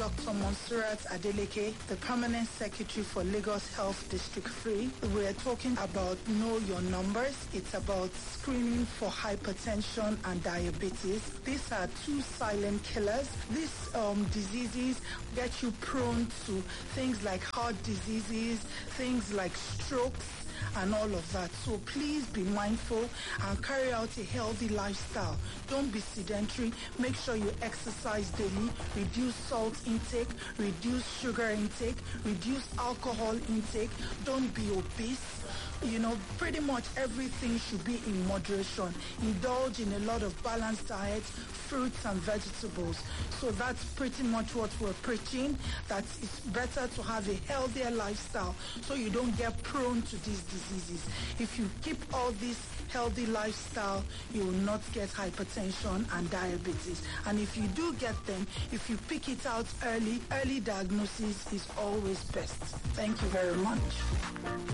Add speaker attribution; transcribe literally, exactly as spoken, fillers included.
Speaker 1: Doctor Monsurat Adeleke, the Permanent Secretary for Lagos Health District three. We're talking about Know Your Numbers. It's about screening for hypertension and diabetes. These are two silent killers. These um, diseases get you prone to things like heart diseases, things like strokes, and all of that. So please be mindful and carry out a healthy lifestyle. Don't be sedentary. Make sure you exercise daily. Reduce salt intake, reduce sugar intake, reduce alcohol intake. Don't be obese. You know, pretty much everything should be in moderation. Indulge in a lot of balanced diet, fruits and vegetables. So that's pretty much what we're preaching, that it's better to have a healthier lifestyle so you don't get prone to these diseases. If you keep all this healthy lifestyle, you will not get hypertension and diabetes. And if you do get them, if you pick it out early, early diagnosis is always best. Thank you very much.